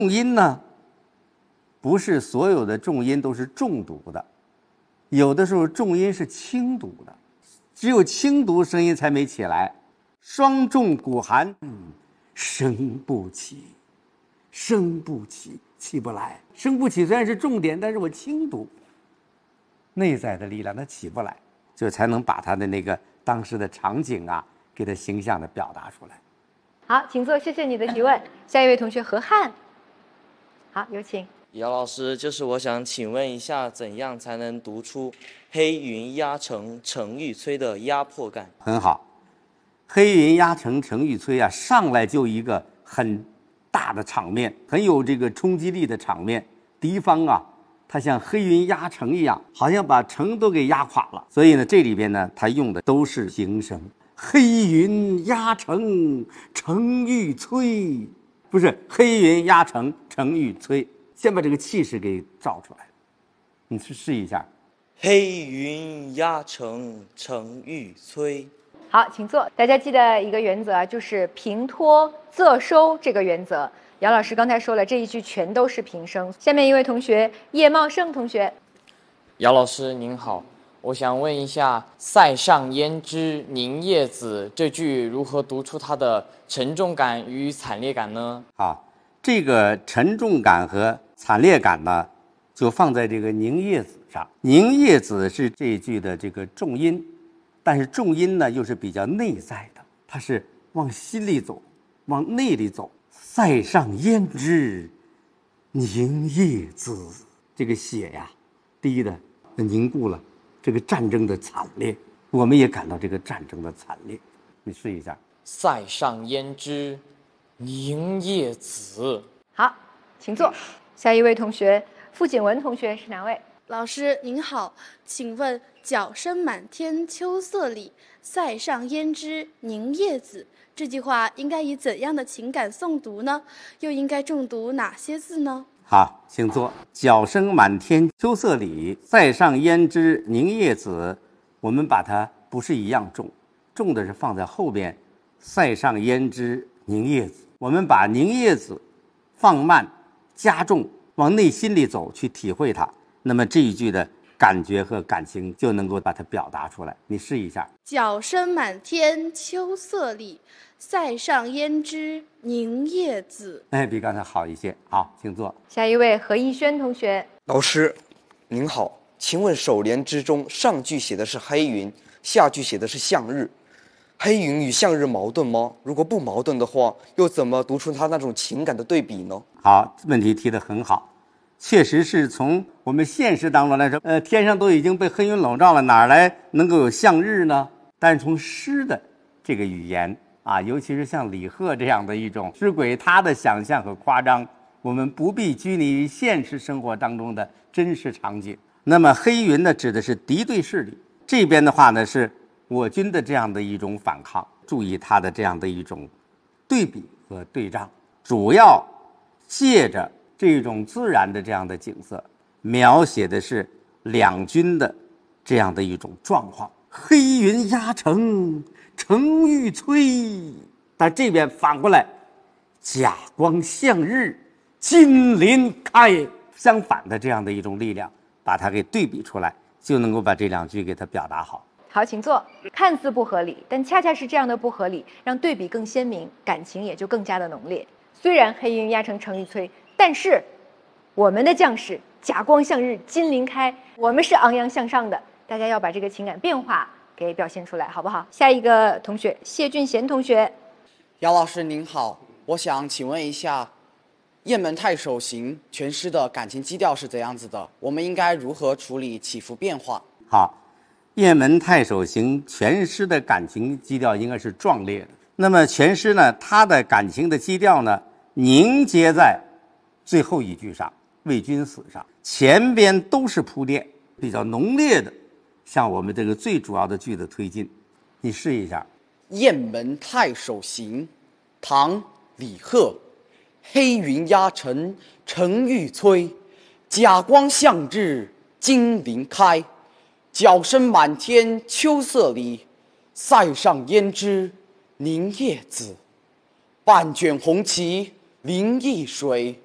重音呢，不是所有的重音都是重读的，有的时候重音是轻读的，只有轻读声音才没起来。双重鼓寒，升不起，升不起，起不来。升不起虽然是重点，但是我轻读，内在的力量它起不来，就才能把他的那个当时的场景啊，给他形象的表达出来。 好，请坐，谢谢你的提问。下一位同学何汉，好，有请。 姚老师，就是我想请问一下，怎样才能读出黑云压城城欲摧的压迫感？ 很好，黑云压城城欲摧啊，上来就一个很大的场面，很有这个冲击力的场面。敌方啊，他像黑云压城一样，好像把城都给压垮了。所以呢，这里边呢，他用的都是形声。黑云压城城欲摧，不是黑云压城城欲摧。先把这个气势给造出来，你去试一下。 黑云压城城欲摧。 好，请坐。大家记得一个原则，就是平托仄收这个原则。姚老师刚才说了，这一句全都是平声。下面一位同学叶茂盛同学， 姚老师您好，我想问一下“塞上焉知宁叶子”这句如何读出它的沉重感与惨烈感呢？ 好，这个沉重感和惨烈感呢，就放在这个宁叶子上。宁叶子是这一句的这个重音，但是重音呢又是比较内在的，它是往心里走，往内里走。塞上焉知宁叶子，这个血呀，滴的凝固了这个战争的惨烈，我们也感到这个战争的惨烈。你试一下。 塞上焉知宁叶子。 好，请坐。下一位同学傅锦文同学是哪位？ 老师您好，请问角声满天秋色里，塞上焉知宁叶子这句话应该以怎样的情感诵读呢？又应该重读哪些字呢？ 好，请坐。角声满天秋色里，塞上焉知宁叶子。我们把它不是一样重，重的是放在后边。塞上焉知宁叶子，我们把宁叶子放慢加重，往内心里走，去体会它。那么这一句的感觉和感情就能够把它表达出来。你试一下。 角声满天秋色里，塞上焉知宁叶子。 哎，比刚才好一些。好，请坐。 下一位何逸轩同学。 老师您好，请问首联之中上句写的是黑云，下句写的是向日，黑云与向日矛盾吗？如果不矛盾的话，又怎么读出它那种情感的对比呢？ 好，问题提得很好。确实是从我们现实当中来说，天上都已经被黑云笼罩了，哪来能够有向日呢？但是从诗的这个语言啊，尤其是像李贺这样的一种诗鬼，他的想象和夸张，我们不必拘泥于现实生活当中的真实场景。那么黑云呢，指的是敌对势力，这边的话呢，是我军的这样的一种反抗。注意它的这样的一种对比和对仗，主要借着这种自然的这样的景色，描写的是两军的这样的一种状况。黑云压城城欲摧，但这边反过来，甲光向日金鳞开，相反的这样的一种力量，把它给对比出来，就能够把这两句给它表达好。 好，请坐。看似不合理，但恰恰是这样的不合理，让对比更鲜明，感情也就更加的浓烈。虽然黑云压城城欲摧，但是我们的将士甲光向日金鳞开，我们是昂扬向上的。大家要把这个情感变化给表现出来，好不好？下一个同学谢俊贤同学。 姚老师您好，我想请问一下，《雁门太守行》全诗的感情基调是怎样子的？我们应该如何处理起伏变化？ 好，《雁门太守行》全诗的感情基调应该是壮烈的。那么全诗呢，它的感情的基调呢，凝结在最后一句上，为君死上，前边都是铺垫，比较浓烈的，向我们这个最主要的句子推进。你试一下。 雁门太守行，唐·李贺。黑云压城城欲摧，甲光向日金鳞开。角声满天秋色里，塞上焉知宁叶子。半卷红旗临易水，